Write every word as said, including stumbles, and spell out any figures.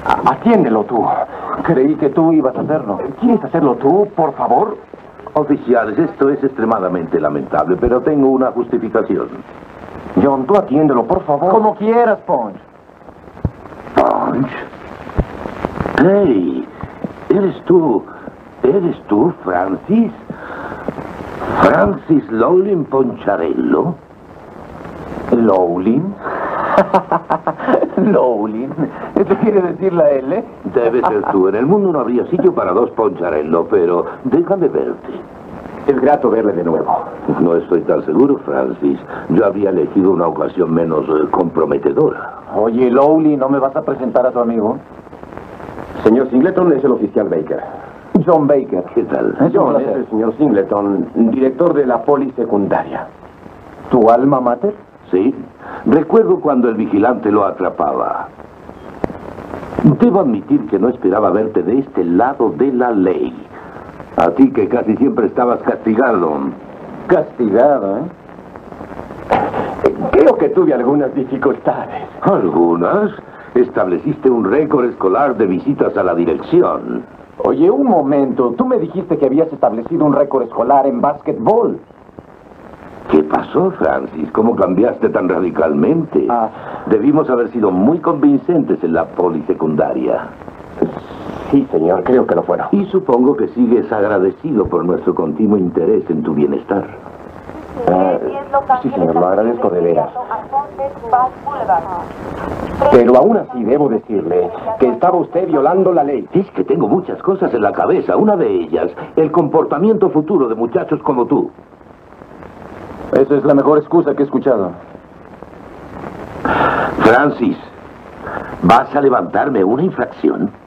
Atiéndelo tú. Creí que tú ibas a hacerlo. ¿Quieres hacerlo tú, por favor? Oficiales, esto es extremadamente lamentable, pero tengo una justificación. John, tú atiéndelo, por favor. Como quieras, Punch. ¿Punch? ¡Hey! ¿Eres tú? ¿Eres tú, Francis? ¿Francis Lowlin Poncharello? ¿Lowlin? Lowlin. ¿Eso quiere decir la L? Debe ser tú. En el mundo no habría sitio para dos Poncharello, pero déjame verte. Es grato verle de nuevo. No estoy tan seguro, Francis. Yo habría elegido una ocasión menos eh, comprometedora. Oye, Lowlin, ¿no me vas a presentar a tu amigo? Señor Singleton es el oficial Baker. John Baker. ¿Qué tal? John es el señor Singleton, director de la polisecundaria. ¿Tu alma mater? Sí. Recuerdo cuando el vigilante lo atrapaba. Debo admitir que no esperaba verte de este lado de la ley. A ti que casi siempre estabas castigado. Castigado, ¿eh? Creo que tuve algunas dificultades. ¿Algunas? Estableciste un récord escolar de visitas a la dirección. Oye, un momento. Tú me dijiste que habías establecido un récord escolar en básquetbol. ¿Qué pasó, Francis? ¿Cómo cambiaste tan radicalmente? Ah. Debimos haber sido muy convincentes en la polisecundaria. Sí, señor, creo que lo fueron. Y supongo que sigues agradecido por nuestro continuo interés en tu bienestar. Ah, sí, señor, lo agradezco de veras. Pero aún así debo decirle que estaba usted violando la ley. Es que tengo muchas cosas en la cabeza. Una de ellas, el comportamiento futuro de muchachos como tú. Esa es la mejor excusa que he escuchado. Francis, ¿vas a levantarme una infracción?